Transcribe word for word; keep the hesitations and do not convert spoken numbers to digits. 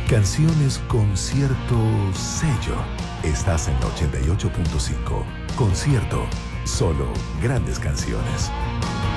Canciones con cierto sello. Estás en ochenta y ocho punto cinco. Concierto. Solo grandes canciones.